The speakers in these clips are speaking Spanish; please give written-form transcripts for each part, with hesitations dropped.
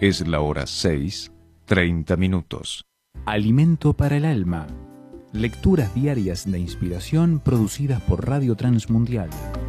Es la hora 6:30. Alimento para el alma. Lecturas diarias de inspiración producidas por Radio Transmundial.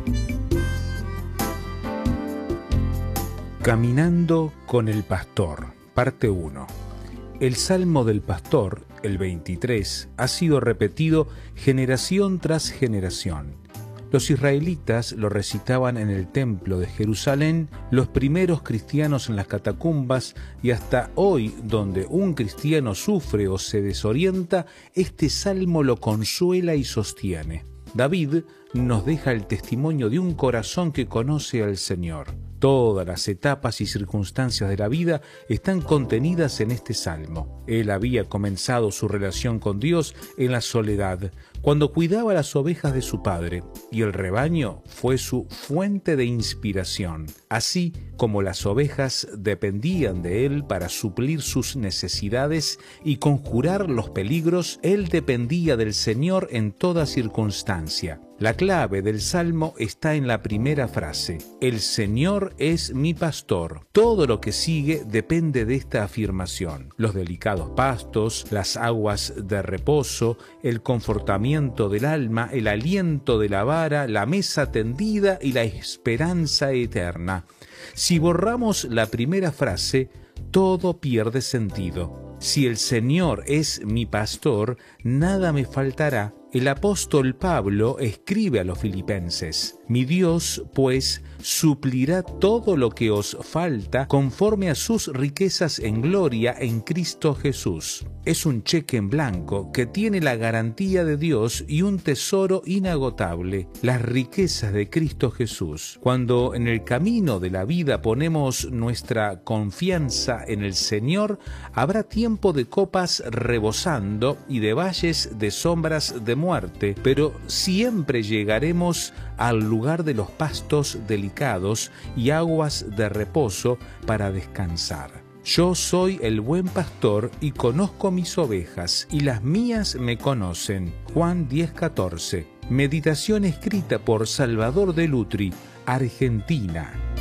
Caminando con el pastor, parte 1. El Salmo del Pastor, el 23, ha sido repetido generación tras generación. Los israelitas lo recitaban en el templo de Jerusalén, los primeros cristianos en las catacumbas y hasta hoy, donde un cristiano sufre o se desorienta, este salmo lo consuela y sostiene. David nos deja el testimonio de un corazón que conoce al Señor. Todas las etapas y circunstancias de la vida están contenidas en este salmo. Él había comenzado su relación con Dios en la soledad, cuando cuidaba las ovejas de su padre, y el rebaño fue su fuente de inspiración. Así como las ovejas dependían de él para suplir sus necesidades y conjurar los peligros, él dependía del Señor en toda circunstancia. La clave del Salmo está en la primera frase: el Señor es mi pastor. Todo lo que sigue depende de esta afirmación. Los delicados pastos, las aguas de reposo, el confortamiento del alma, el aliento de la vara, la mesa tendida y la esperanza eterna. Si borramos la primera frase, todo pierde sentido. Si el Señor es mi pastor, nada me faltará. El apóstol Pablo escribe a los filipenses: mi Dios, pues, suplirá todo lo que os falta conforme a sus riquezas en gloria en Cristo Jesús. Es un cheque en blanco que tiene la garantía de Dios y un tesoro inagotable, las riquezas de Cristo Jesús. Cuando en el camino de la vida ponemos nuestra confianza en el Señor, habrá tiempo de copas rebosando y de valles de sombras de muerte, pero siempre llegaremos al lugar de los pastos delicados y aguas de reposo para descansar. Yo soy el buen pastor y conozco mis ovejas, y las mías me conocen. Juan 10:14. Meditación escrita por Salvador de Lutri, Argentina.